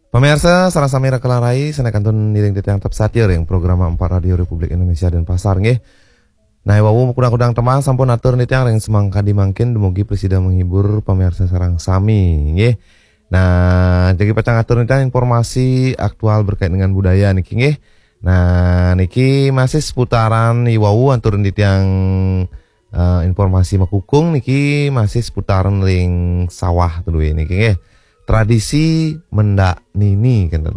Pemirsa, sareng sami rakelarai sanakantun niring titiang tep satir yang program 4 Radio Republik Indonesia dan Pasar nggih. Nah, wawu kudang-kudang temang sampun atur nitiang ring semangka dimangkin dumugi presiden menghibur pemirsa sareng sami nggih. Nah, jadi pacang atur nitiang informasi aktual berkait dengan budaya niki nggih. Nah, niki masih seputaran wawu atur nitiang informasi makukung niki masih seputaran ring sawah dulu niki nggih. Tradisi mendak nini kan.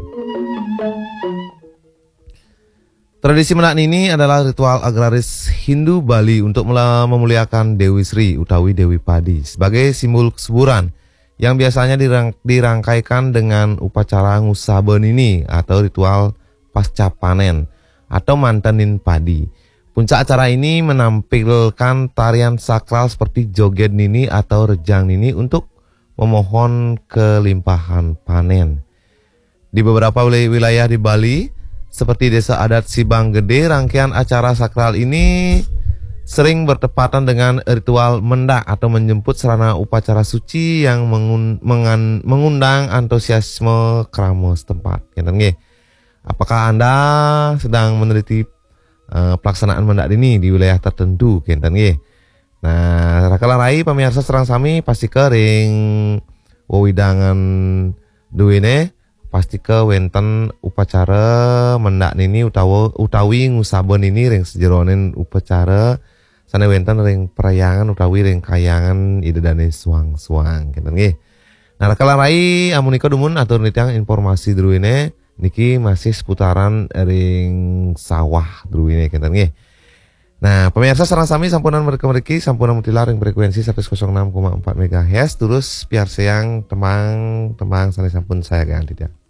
Tradisi mendak nini adalah ritual agraris Hindu Bali untuk memuliakan Dewi Sri utawi Dewi Padi sebagai simbol kesuburan yang biasanya dirangkaikan dengan upacara ngusaben ini atau ritual pasca panen atau mantenin padi. Puncak acara ini menampilkan tarian sakral seperti joget nini atau rejang nini untuk memohon kelimpahan panen. Di beberapa wilayah di Bali, seperti desa adat Sibang Gede, rangkaian acara sakral ini sering bertepatan dengan ritual mendak atau menjemput sarana upacara suci yang mengundang antusiasme krama setempat. Apakah Anda sedang meneliti pelaksanaan mendak ini di wilayah tertentu? Nah, rakelarai pemirsa serang sami pasti kering wewidangan duwene pasti ke wenten upacara mendak nini utawi ngusaben ini ring sejeronen upacara sana wenten ring perayangan utawi ring kayangan idedane suang-suang nggih. Nah, rakelarai amunika dumun atur nitiang informasi duwene niki masih seputaran ring sawah duwene nggih. Nah, pemirsa sareng sami sampunan mereka-mereki sampunan mutilar yang frekuensi 106,4 MHz terus biar siang temang sanes sampun saya ganti ya.